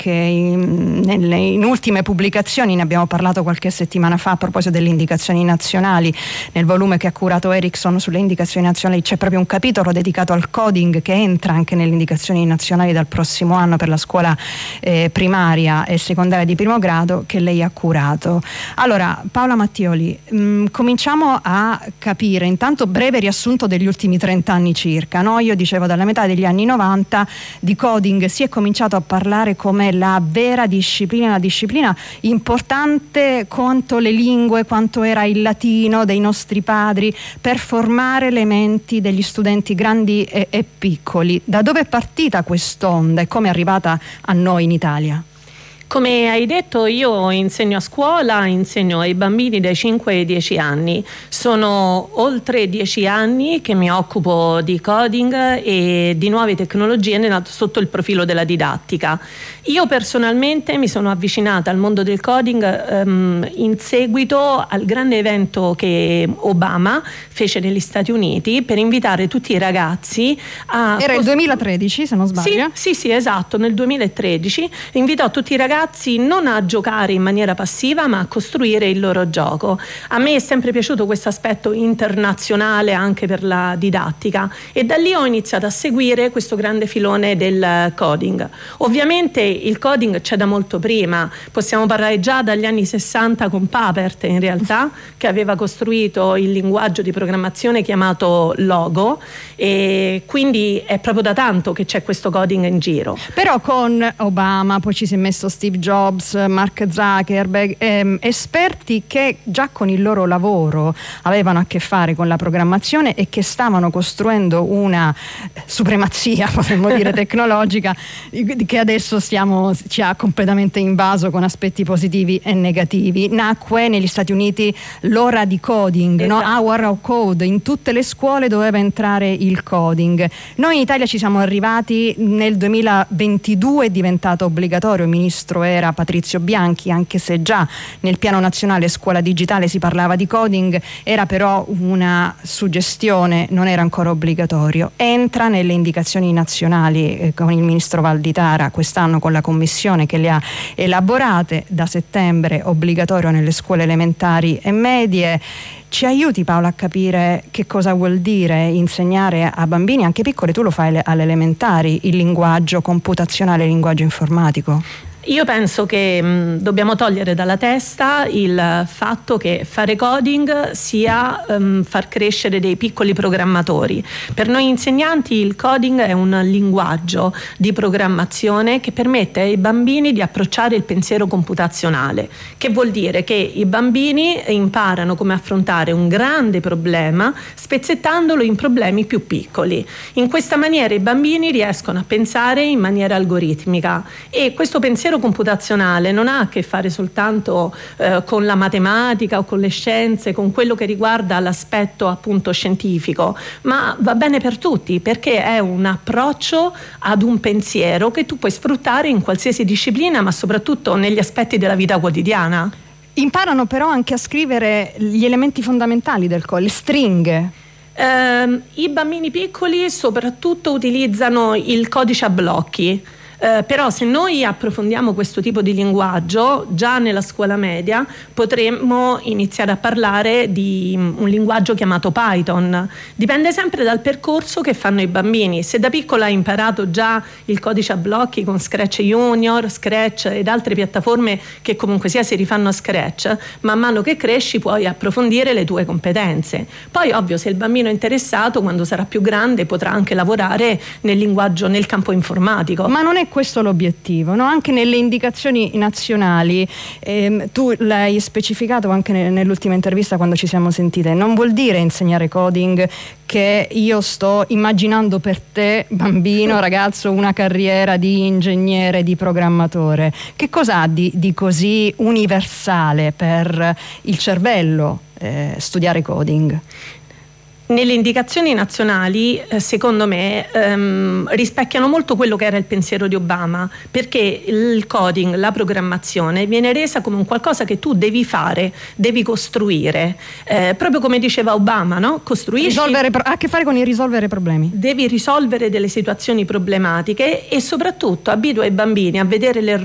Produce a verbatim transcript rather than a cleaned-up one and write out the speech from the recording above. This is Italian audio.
anche in, nelle, in ultime pubblicazioni, ne abbiamo parlato qualche settimana fa a proposito delle indicazioni nazionali. Nel volume che ha curato Erickson sulle indicazioni nazionali c'è proprio un capitolo dedicato al coding, che entra anche nelle indicazioni nazionali dal prossimo anno per la scuola eh, primaria e secondaria di primo grado, che lei ha curato. Allora, Paola Mattioli, mh, cominciamo a capire intanto breve riassunto degli ultimi trent'anni circa, no? Io dicevo dalla metà degli anni novanta di coding si è cominciato a parlare come la vera disciplina, la disciplina importante quanto le lingue, quanto era il latino dei nostri padri, per formare le menti degli studenti grandi e, e piccoli. Da dove è partita quest'onda e come è arrivata a noi in Italia? Come hai detto, io insegno a scuola, insegno ai bambini dai cinque ai dieci anni. Sono oltre dieci anni che mi occupo di coding e di nuove tecnologie sotto il profilo della didattica. Io personalmente mi sono avvicinata al mondo del coding um, in seguito al grande evento che Obama fece negli Stati Uniti per invitare tutti i ragazzi a... Era il duemilatredici, se non sbaglio. Sì, sì, sì, esatto, nel duemilatredici invitò tutti i ragazzi non a giocare in maniera passiva ma a costruire il loro gioco. A me è sempre piaciuto questo aspetto internazionale anche per la didattica e da lì ho iniziato a seguire questo grande filone del coding. Ovviamente il coding c'è da molto prima, possiamo parlare già dagli anni sessanta con Papert in realtà, che aveva costruito il linguaggio di programmazione chiamato Logo, e quindi è proprio da tanto che c'è questo coding in giro. Però con Obama poi ci si è messo Steve Jobs, Mark Zuckerberg, ehm, esperti che già con il loro lavoro avevano a che fare con la programmazione e che stavano costruendo una supremazia, potremmo dire, tecnologica, che adesso stiamo, ci ha completamente invaso con aspetti positivi e negativi. Nacque negli Stati Uniti l'ora di coding, esatto. No? Hour of Code, in tutte le scuole doveva entrare il coding. Noi in Italia ci siamo arrivati nel duemilaventidue, è diventato obbligatorio, il ministro era Patrizio Bianchi, anche se già nel piano nazionale scuola digitale si parlava di coding, era però una suggestione, non era ancora obbligatorio. Entra nelle indicazioni nazionali eh, con il ministro Valditara quest'anno, con la commissione che le ha elaborate, da settembre obbligatorio nelle scuole elementari e medie. Ci aiuti, Paola, a capire che cosa vuol dire insegnare a bambini anche piccoli, tu lo fai alle elementari, il linguaggio computazionale, il linguaggio informatico? Io penso che mh, dobbiamo togliere dalla testa il fatto che fare coding sia um, far crescere dei piccoli programmatori. Per noi insegnanti il coding è un linguaggio di programmazione che permette ai bambini di approcciare il pensiero computazionale, che vuol dire che i bambini imparano come affrontare un grande problema spezzettandolo in problemi più piccoli. In questa maniera i bambini riescono a pensare in maniera algoritmica e questo pensiero computazionale non ha a che fare soltanto eh, con la matematica o con le scienze, con quello che riguarda l'aspetto appunto scientifico, ma va bene per tutti perché è un approccio ad un pensiero che tu puoi sfruttare in qualsiasi disciplina, ma soprattutto negli aspetti della vita quotidiana. Imparano però anche a scrivere gli elementi fondamentali del codice, le stringhe. Eh, I bambini piccoli soprattutto utilizzano il codice a blocchi. Eh, però se noi approfondiamo questo tipo di linguaggio già nella scuola media potremmo iniziare a parlare di un linguaggio chiamato Python. Dipende sempre dal percorso che fanno i bambini. Se da piccola hai imparato già il codice a blocchi con Scratch Junior, Scratch ed altre piattaforme che comunque sia si rifanno a Scratch, man mano che cresci puoi approfondire le tue competenze. Poi ovvio, se il bambino è interessato, quando sarà più grande potrà anche lavorare nel linguaggio, nel campo informatico. Ma non è questo l'obiettivo, no? Anche nelle indicazioni nazionali, ehm, tu l'hai specificato anche nell'ultima intervista quando ci siamo sentite, non vuol dire insegnare coding che io sto immaginando per te, bambino, ragazzo, una carriera di ingegnere, di programmatore. Che cosa ha di, di così universale per il cervello eh, studiare coding? Nelle indicazioni nazionali, eh, secondo me, ehm, rispecchiano molto quello che era il pensiero di Obama, perché il coding, la programmazione, viene resa come un qualcosa che tu devi fare, devi costruire, eh, proprio come diceva Obama, no? Costruisci, risolvere, ha a che fare con il risolvere problemi. Devi risolvere delle situazioni problematiche e soprattutto abitua i bambini a vedere l'errore